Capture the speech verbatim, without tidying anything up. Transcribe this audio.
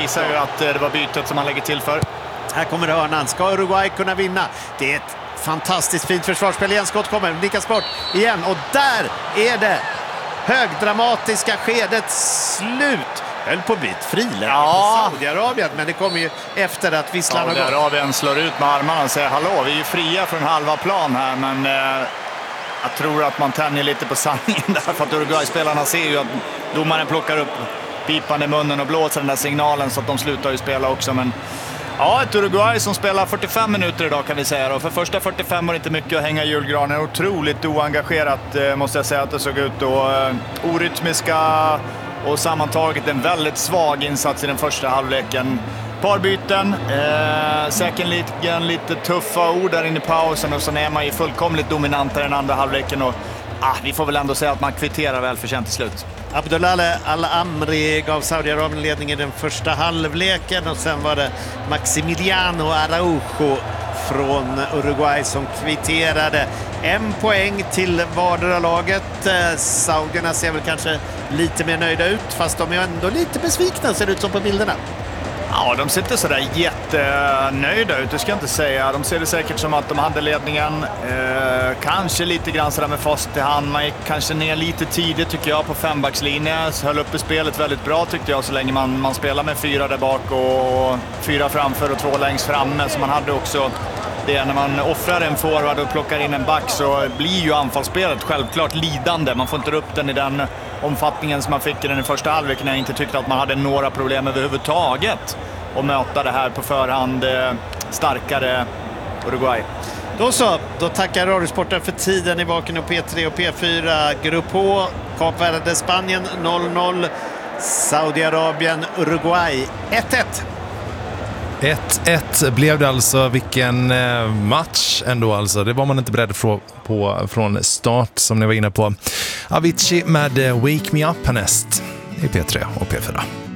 visar ju att det var bytet som han lägger till för. Här kommer hörnan. Ska Uruguay kunna vinna? Det är ett fantastiskt fint försvarsspel igen. Skott kommer, nickas bort igen. Och där är det högdramatiska skedet slut. Höll på att bli ett friläge ja. på Saudiarabien, men det kommer ju efter att visslan har gått. Saudiarabien slår ut med armarna och säger hallå, vi är ju fria från halva plan här, men eh, jag tror att man tänjer lite på sanningen där, för att Uruguay-spelarna ser ju att domaren plockar upp pipan i munnen och blåser den där signalen så att de slutar ju spela också. Men ja, ett Uruguay som spelar fyrtiofem minuter idag kan vi säga. Och för första fyrtiofem var det inte mycket att hänga i julgranen. Otroligt oengagerat eh, måste jag säga att det såg ut. Och, eh, orytmiska och sammantaget en väldigt svag insats i den första halvleken. Parbyten, eh, säkerligen lite tuffa ord där inne i pausen, och så är man ju fullkomligt dominant i den andra halvleken. Och ah, vi får väl ändå säga att man kvitterar väl förtjänt till slut. Abdullah Al-Amri gav Saudiarabien ledning i den första halvleken, och sen var det Maximiliano Araujo från Uruguay som kvitterade. En poäng till vardera laget. Saudierna ser väl kanske lite mer nöjda ut, fast de är ändå lite besvikna, ser det ut som på bilderna. Ja, de ser inte sådär jättenöjda ut, det ska jag inte säga. De ser det säkert som att de hade ledningen. Eh, kanske lite grann sådär med fast i hand. Man gick kanske ner lite tidigt tycker jag på fembackslinjen. Höll uppe spelet väldigt bra tyckte jag, så länge man, man spelar med fyra där bak och fyra framför och två längst framme. Så man hade också det, när man offrar en forward och plockar in en back så blir ju anfallsspelet självklart lidande. Man får inte upp den i den omfattningen som man fick i den i första halvleken. Jag inte tyckte att man hade några problem överhuvudtaget att möta det här på förhand eh, starkare Uruguay. Då så, då tackar Radiosporten för tiden i Vaken och P tre och P fyra. Grupp H, Kap Verde, Spanien noll noll, Saudiarabien, Uruguay ett ett. ett ett blev det alltså. Vilken match ändå alltså. Det var man inte beredd på, på från start, som ni var inne på. Avicii med Wake Me Up härnäst i P tre och P fyra.